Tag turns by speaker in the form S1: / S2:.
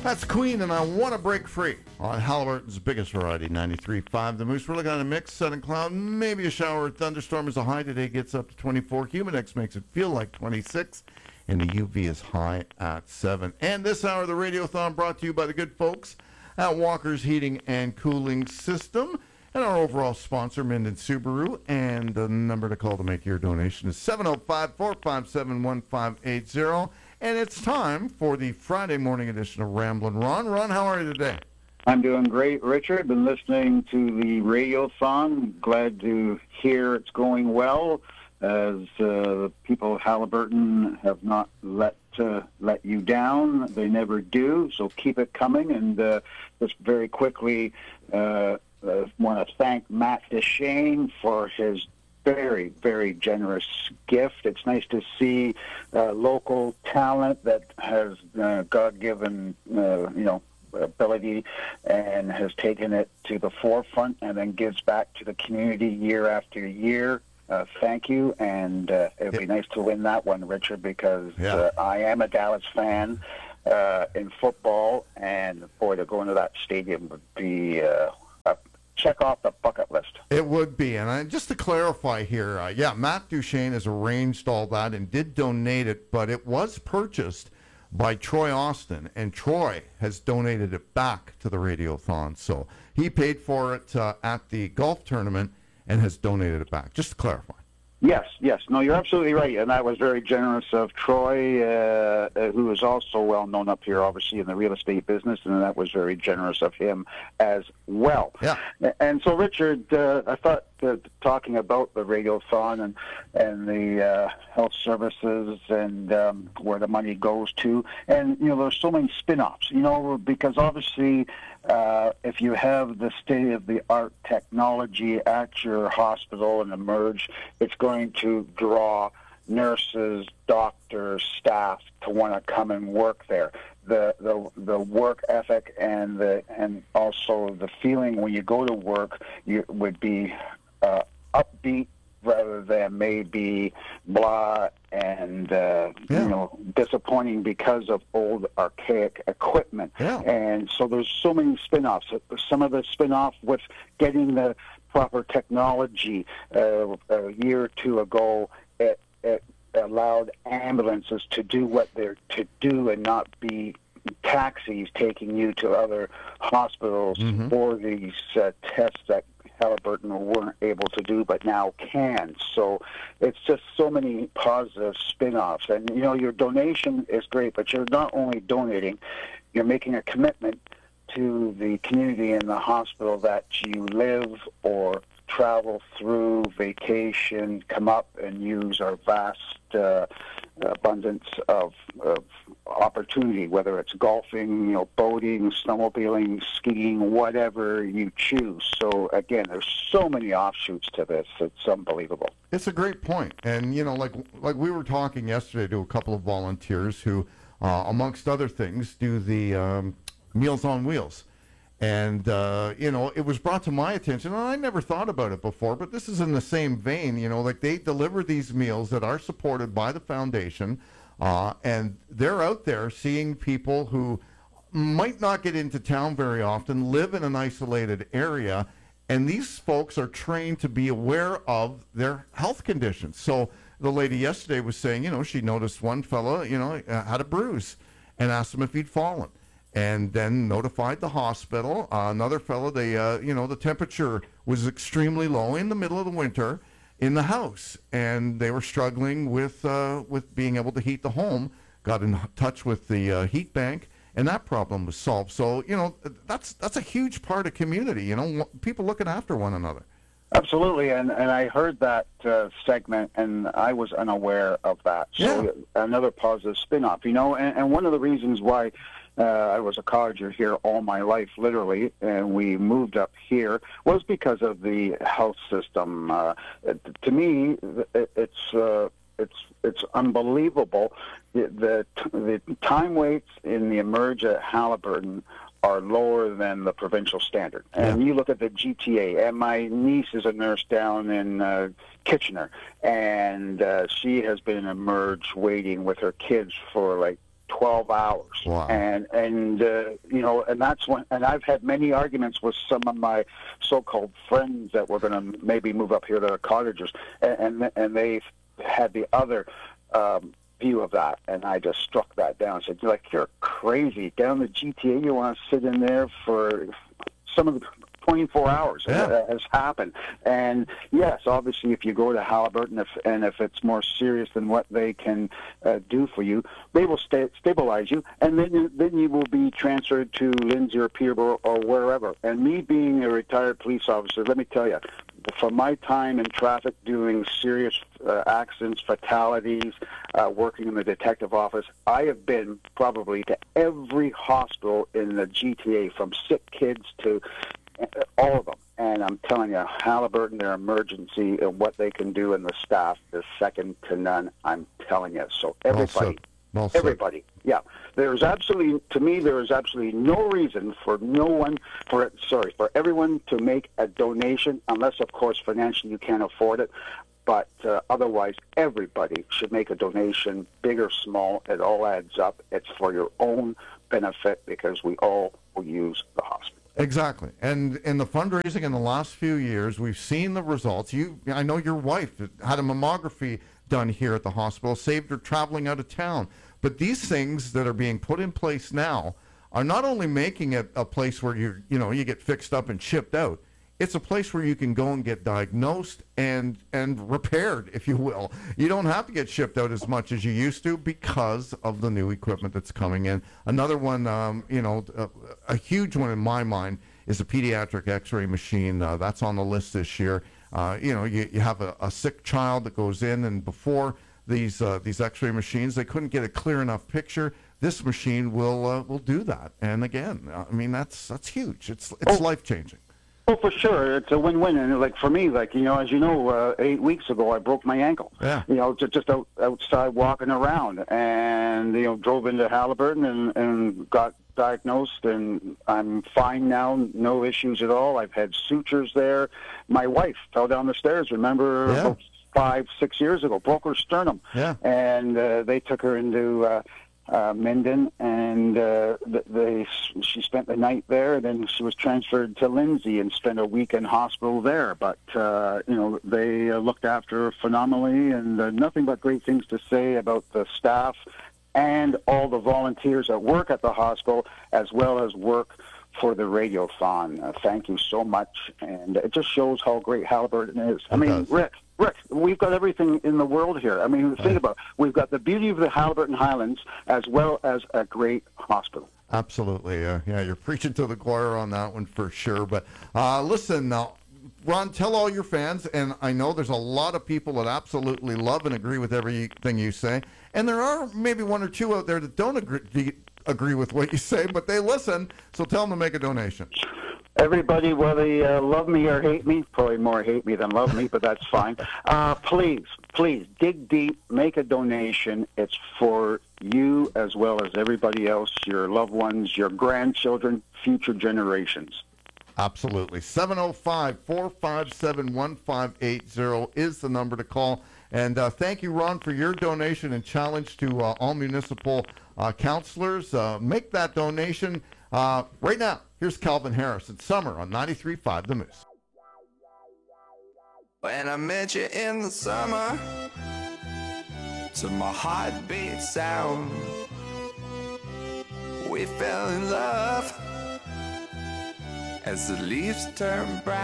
S1: That's Queen, and I Want to Break Free on Halliburton's biggest variety, 93.5 The Moose. We're looking at a mix, sun and cloud, maybe a shower or thunderstorm is a high. Today gets up to 24. Humidex makes it feel like 26, and the UV is high at 7. And this hour of the Radiothon brought to you by the good folks at Walker's Heating and Cooling System, and our overall sponsor, Minden Subaru. And the number to call to make your donation is 705-457-1580. And it's time for the Friday morning edition of Ramblin' Ron. Ron, how are you today?
S2: I'm doing great, Richard. Been listening to the Radiothon. Glad to hear it's going well, as the people of Halliburton have not let you down. They never do, so keep it coming. And just very quickly, want to thank Matt Deshane for his very, very generous gift. It's nice to see local talent that has God-given, ability and has taken it to the forefront and then gives back to the community year after year. Thank you, and it would be nice to win that one, Richard, because I am a Dallas fan in football, and boy, to go into that stadium would be check off the bucket list.
S1: It would be. And just to clarify here, Matt Duchesne has arranged all that and did donate it, but it was purchased by Troy Austin, and Troy has donated it back to the Radiothon. So he paid for it at the golf tournament and has donated it back. Just to clarify.
S2: Yes. No, you're absolutely right, and that was very generous of Troy, who is also well known up here, obviously, in the real estate business, and that was very generous of him as well.
S1: Yeah.
S2: And so, Richard, I thought talking about the Radiothon and the health services and where the money goes to, and there's so many spin-offs, because obviously, if you have the state-of-the-art technology at your hospital and Emerge, it's going to draw nurses, doctors, staff to want to come and work there. The work ethic and also the feeling when you go to work would be upbeat rather than maybe blah and disappointing because of old archaic equipment.
S1: Yeah.
S2: And so there's so many spin-offs. Some of the spin-off with getting the proper technology. A year or two ago, it allowed ambulances to do what they're to do and not be taxis taking you to other hospitals for these tests that Halliburton weren't able to do, but now can. So it's just so many positive spin-offs. And, your donation is great, but you're not only donating, you're making a commitment to the community and the hospital that you live or travel through, vacation, come up and use our vast abundance of opportunity, whether it's golfing, boating, snowmobiling, skiing, whatever you choose. So again, there's so many offshoots to this. It's unbelievable.
S1: It's a great point. And, like we were talking yesterday to a couple of volunteers who, amongst other things, do the Meals on Wheels. And, it was brought to my attention, and I never thought about it before, but this is in the same vein, they deliver these meals that are supported by the foundation, and they're out there seeing people who might not get into town very often, live in an isolated area, and these folks are trained to be aware of their health conditions. So the lady yesterday was saying, she noticed one fellow, had a bruise and asked him if he'd fallen. And then notified the hospital. Another fellow, the temperature was extremely low in the middle of the winter in the house, and they were struggling with being able to heat the home. Got in touch with the heat bank, and that problem was solved. So that's a huge part of community. People looking after one another.
S2: Absolutely, and I heard that segment, and I was unaware of that. So another positive spin-off, and one of the reasons why I was a cottager here all my life, literally, and we moved up here was because of the health system. To me, it's unbelievable. The time waits in the Emerge at Halliburton are lower than the provincial standard. And you look at the GTA, and my niece is a nurse down in Kitchener, and she has been in Emerge waiting with her kids for like 12 hours.
S1: Wow.
S2: And you know, and that's when, and I've had many arguments with some of my so-called friends that were going to maybe move up here to the cottages, and they had the other view of that, and I just struck that down. Said, like, you're crazy. Down the GTA, you want to sit in there for some of the 24 hours.
S1: Yeah.
S2: That has happened. And yes, obviously, if you go to Halliburton, if it's more serious than what they can do for you, they will stabilize you, and then you will be transferred to Lindsay or Peterborough or wherever. And me being a retired police officer, let me tell you, for my time in traffic doing serious accidents, fatalities, working in the detective office, I have been probably to every hospital in the GTA, from sick kids to all of them. And I'm telling you, Halliburton, their emergency and what they can do, and the staff is second to none. I'm telling you. So everybody,
S1: Well said.
S2: everybody, yeah. There's absolutely, to me, there is absolutely no reason for for everyone to make a donation, unless, of course, financially you can't afford it. But otherwise, everybody should make a donation, big or small. It all adds up. It's for your own benefit, because we all will use the hospital.
S1: Exactly. And in the fundraising in the last few years, we've seen the results. I know your wife had a mammography done here at the hospital, saved her traveling out of town. But these things that are being put in place now are not only making it a place where you get fixed up and shipped out. It's a place where you can go and get diagnosed and repaired, if you will. You don't have to get shipped out as much as you used to because of the new equipment that's coming in. Another one, a huge one in my mind, is a pediatric X-ray machine. That's on the list this year. You have a sick child that goes in, and before these X-ray machines, they couldn't get a clear enough picture. This machine will do that. And again, I mean, that's huge. It's life-changing.
S2: Oh, for sure. It's a win-win. And like for me, like, as you know, 8 weeks ago, I broke my ankle.
S1: Yeah.
S2: Just outside walking around, and, drove into Halliburton and got diagnosed, and I'm fine now. No issues at all. I've had sutures there. My wife fell down the stairs, remember,
S1: Yeah.
S2: about 5-6 years ago, broke her sternum.
S1: Yeah.
S2: And they took her into Minden, and she spent the night there. Then she was transferred to Lindsay and spent a week in hospital there. But they looked after her phenomenally, and nothing but great things to say about the staff and all the volunteers that work at the hospital, as well as work for the Radiothon. Thank you so much, and it just shows how great Halliburton is. I mean,
S1: does.
S2: Rick, we've got everything in the world here. I mean, think about it. We've got the beauty of the Halliburton Highlands, as well as a great hospital.
S1: Absolutely. Yeah, you're preaching to the choir on that one for sure. But listen, Ron, tell all your fans, and I know there's a lot of people that absolutely love and agree with everything you say, and there are maybe one or two out there that don't agree with what you say, but they listen, so tell them to make a donation.
S2: Everybody, whether you love me or hate me, probably more hate me than love me, but that's fine. Please, dig deep, make a donation. It's for you as well as everybody else, your loved ones, your grandchildren, future generations.
S1: Absolutely. 705-457-1580 is the number to call. And thank you, Ron, for your donation and challenge to all municipal councilors. Make that donation right now. Here's Calvin Harris. It's summer on 93.5 The Moose.
S3: When I met you in the summer, to my heartbeat sound, we fell in love as the leaves turn brown.